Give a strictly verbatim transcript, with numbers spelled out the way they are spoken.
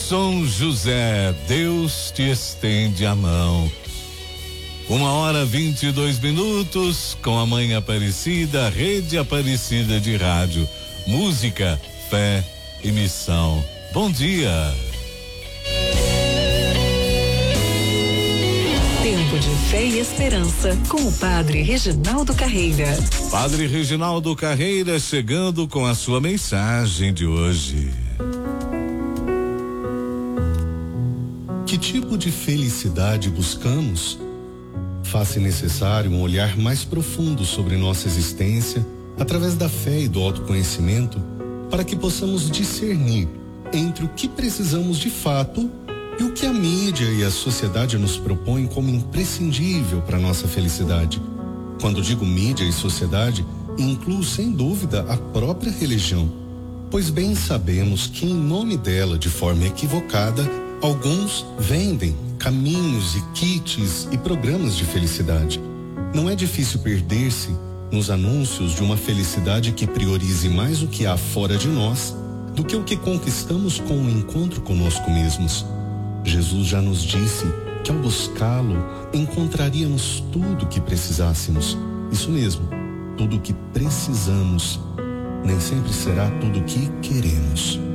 São José, Deus te estende a mão. Uma hora vinte e dois minutos, com a Mãe Aparecida, Rede Aparecida de Rádio, música, fé e missão. Bom dia. Tempo de fé e esperança com o Padre Reginaldo Carreira. Padre Reginaldo Carreira chegando com a sua mensagem de hoje. Que tipo de felicidade buscamos? Faz-se necessário um olhar mais profundo sobre nossa existência, através da fé e do autoconhecimento, para que possamos discernir entre o que precisamos de fato e o que a mídia e a sociedade nos propõem como imprescindível para nossa felicidade. Quando digo mídia e sociedade, incluo sem dúvida a própria religião, pois bem sabemos que em nome dela, de forma equivocada, alguns vendem caminhos e kits e programas de felicidade. Não é difícil perder-se nos anúncios de uma felicidade que priorize mais o que há fora de nós do que o que conquistamos com o encontro conosco mesmos. Jesus já nos disse que ao buscá-lo encontraríamos tudo o que precisássemos. Isso mesmo, tudo o que precisamos. Nem sempre será tudo o que queremos.